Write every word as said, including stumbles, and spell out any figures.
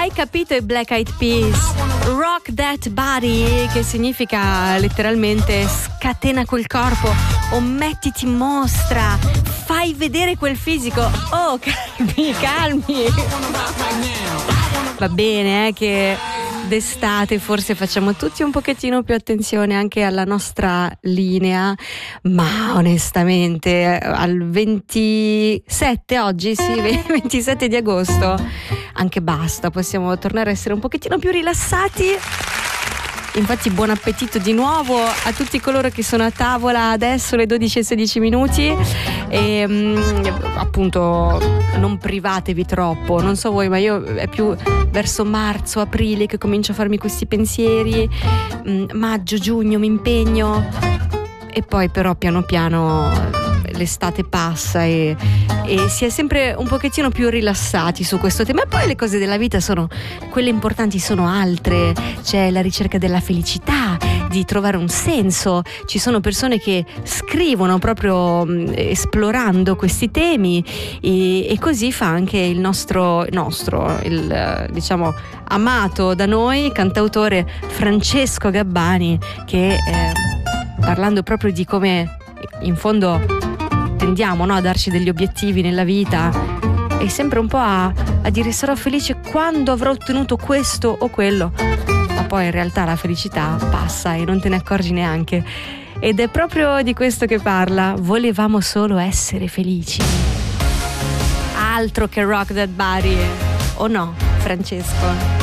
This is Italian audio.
Hai capito i Black Eyed Peas? Rock that body, che significa letteralmente scatena quel corpo o mettiti in mostra, fai vedere quel fisico. Oh, calmi, calmi. Va bene, eh, che d'estate forse facciamo tutti un pochettino più attenzione anche alla nostra linea, ma onestamente al ventisette oggi, sì, ventisette di agosto, anche basta, possiamo tornare a essere un pochettino più rilassati. Infatti buon appetito di nuovo a tutti coloro che sono a tavola adesso, le dodici e sedici minuti, e mh, appunto non privatevi troppo, non so voi ma io è più verso marzo, aprile che comincio a farmi questi pensieri, mh, maggio, giugno mi impegno e poi però piano piano l'estate passa e, e si è sempre un pochettino più rilassati su questo tema. E poi le cose della vita sono quelle importanti, sono altre, c'è la ricerca della felicità, di trovare un senso, ci sono persone che scrivono proprio mh, esplorando questi temi e, e così fa anche il nostro, nostro il diciamo amato da noi cantautore Francesco Gabbani, che eh, parlando proprio di come in fondo tendiamo, no, a darci degli obiettivi nella vita e sempre un po' a, a dire sarò felice quando avrò ottenuto questo o quello, ma poi in realtà la felicità passa e non te ne accorgi neanche, ed è proprio di questo che parla. Volevamo solo essere felici. Altro che rock that body, o no, Francesco?